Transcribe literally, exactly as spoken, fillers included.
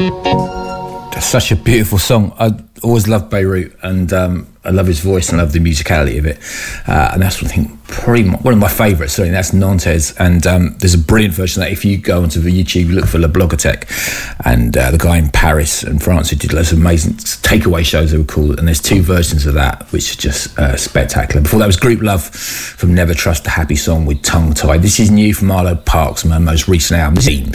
That's such a beautiful song. I always loved Beirut, and um, I love his voice and I love the musicality of it. Uh, and that's, I think, probably my, one of my favourites. Sorry, that's Nantes. And um, there's a brilliant version of that. If you go onto the YouTube, look for La Blogothèque, and uh, the guy in Paris and France who did loads of amazing takeaway shows, they were called. And there's two versions of that, which are just uh, spectacular. Before that was Group Love from Never Trust a Happy Song with Tongue Tied. This is new from Arlo Parks, my most recent album.